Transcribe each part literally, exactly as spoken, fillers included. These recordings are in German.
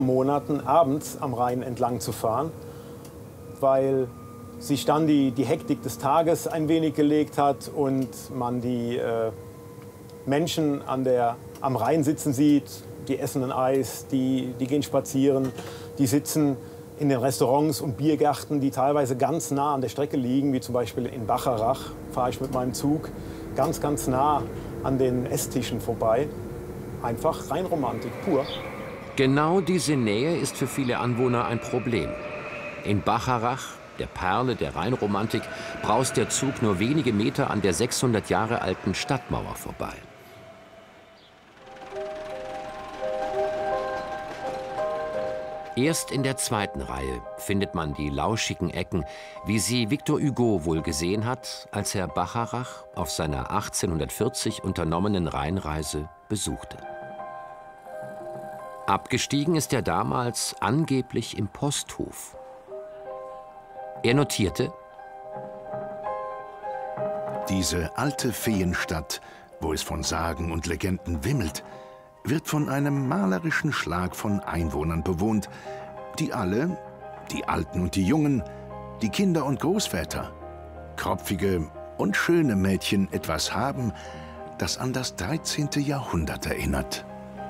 Monaten abends am Rhein entlang zu fahren, weil sich dann die, die Hektik des Tages ein wenig gelegt hat und man die äh, Menschen an der, am Rhein sitzen sieht, die essen ein Eis, die, die gehen spazieren, die sitzen in den Restaurants und Biergärten, die teilweise ganz nah an der Strecke liegen, wie zum Beispiel in Bacharach fahre ich mit meinem Zug ganz, ganz nah an den Esstischen vorbei. Einfach Rheinromantik pur. Genau diese Nähe ist für viele Anwohner ein Problem. In Bacharach, der Perle der Rheinromantik, braust der Zug nur wenige Meter an der sechshundert Jahre alten Stadtmauer vorbei. Erst in der zweiten Reihe findet man die lauschigen Ecken, wie sie Victor Hugo wohl gesehen hat, als er Bacharach auf seiner achtzehnhundertvierzig unternommenen Rheinreise besuchte. Abgestiegen ist er damals angeblich im Posthof. Er notierte: Diese alte Feenstadt, wo es von Sagen und Legenden wimmelt, wird von einem malerischen Schlag von Einwohnern bewohnt, die alle, die Alten und die Jungen, die Kinder und Großväter, kropfige und schöne Mädchen etwas haben, das an das dreizehnte Jahrhundert erinnert.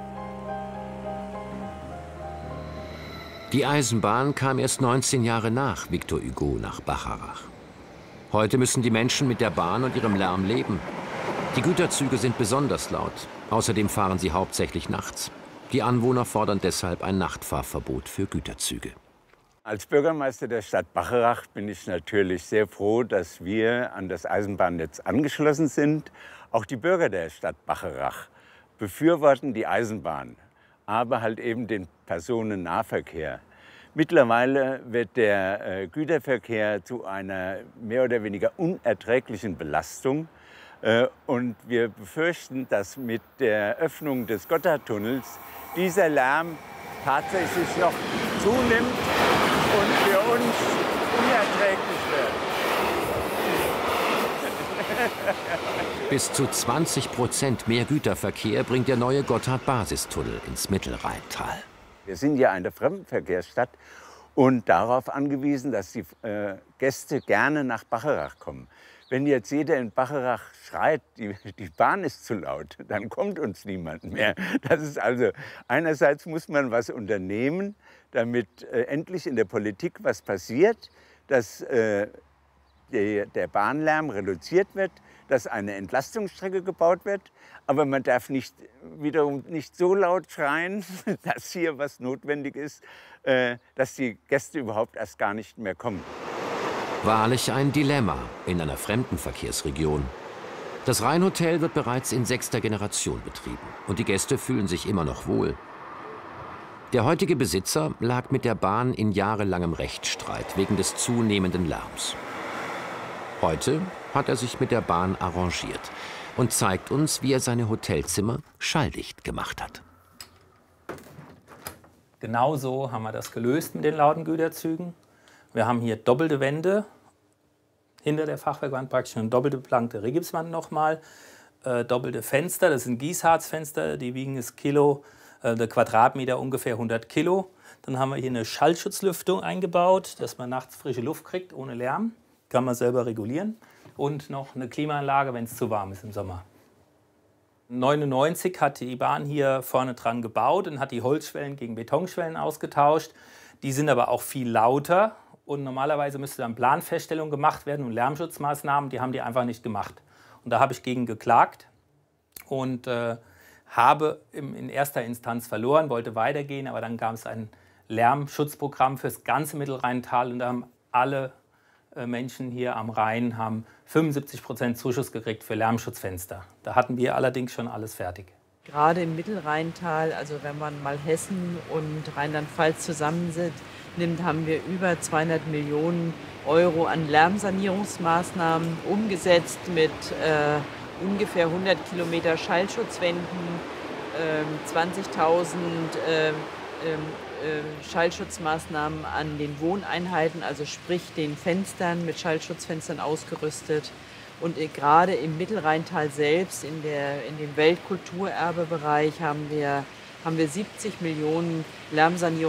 Die Eisenbahn kam erst neunzehn Jahre nach Victor Hugo nach Bacharach. Heute müssen die Menschen mit der Bahn und ihrem Lärm leben. Die Güterzüge sind besonders laut. Außerdem fahren sie hauptsächlich nachts. Die Anwohner fordern deshalb ein Nachtfahrverbot für Güterzüge. Als Bürgermeister der Stadt Bacharach bin ich natürlich sehr froh, dass wir an das Eisenbahnnetz angeschlossen sind. Auch die Bürger der Stadt Bacharach befürworten die Eisenbahn, aber halt eben den Personennahverkehr. Mittlerweile wird der äh, Güterverkehr zu einer mehr oder weniger unerträglichen Belastung. Äh, und wir befürchten, dass mit der Öffnung des Gotthardtunnels dieser Lärm tatsächlich noch zunimmt und für uns unerträglich wird. Bis zu zwanzig Prozent mehr Güterverkehr bringt der neue Gotthard-Basistunnel ins Mittelrheintal. Wir sind ja eine Fremdenverkehrsstadt und darauf angewiesen, dass die äh, Gäste gerne nach Bacharach kommen. Wenn jetzt jeder in Bacharach schreit, die, die Bahn ist zu laut, dann kommt uns niemand mehr. Das ist also, einerseits muss man was unternehmen, damit äh, endlich in der Politik was passiert, dass äh, der, der Bahnlärm reduziert wird, dass eine Entlastungsstrecke gebaut wird. Aber man darf nicht, wiederum nicht so laut schreien, dass hier was notwendig ist, äh, dass die Gäste überhaupt erst gar nicht mehr kommen. Wahrlich ein Dilemma in einer Fremdenverkehrsregion. Das Rheinhotel wird bereits in sechster Generation betrieben und die Gäste fühlen sich immer noch wohl. Der heutige Besitzer lag mit der Bahn in jahrelangem Rechtsstreit wegen des zunehmenden Lärms. Heute hat er sich mit der Bahn arrangiert und zeigt uns, wie er seine Hotelzimmer schalldicht gemacht hat. Genau so haben wir das gelöst mit den lauten Güterzügen. Wir haben hier doppelte Wände hinter der Fachwerkwand, praktisch eine doppelte beplankte Rigipswand nochmal, äh, doppelte Fenster, das sind Gießharzfenster, die wiegen das Kilo, äh, der Quadratmeter ungefähr hundert Kilo. Dann haben wir hier eine Schallschutzlüftung eingebaut, dass man nachts frische Luft kriegt, ohne Lärm, kann man selber regulieren. Und noch eine Klimaanlage, wenn es zu warm ist im Sommer. neunundneunzig hat die Bahn hier vorne dran gebaut und hat die Holzschwellen gegen Betonschwellen ausgetauscht. Die sind aber auch viel lauter. Und normalerweise müsste dann Planfeststellung gemacht werden und Lärmschutzmaßnahmen, die haben die einfach nicht gemacht. Und da habe ich gegen geklagt und äh, habe im, in erster Instanz verloren, wollte weitergehen, aber dann gab es ein Lärmschutzprogramm für das ganze Mittelrheintal und da haben alle äh, Menschen hier am Rhein haben fünfundsiebzig Prozent Zuschuss gekriegt für Lärmschutzfenster. Da hatten wir allerdings schon alles fertig. Gerade im Mittelrheintal, also wenn man mal Hessen und Rheinland-Pfalz zusammennimmt, haben wir über zweihundert Millionen Euro an Lärmsanierungsmaßnahmen umgesetzt mit äh, ungefähr hundert Kilometer Schallschutzwänden, äh, zwanzigtausend äh, äh, Schallschutzmaßnahmen an den Wohneinheiten, also sprich den Fenstern mit Schallschutzfenstern ausgerüstet. Und gerade im Mittelrheintal selbst, in, der, in dem Weltkulturerbebereich, haben wir, haben wir siebzig Millionen Lärmsanierungen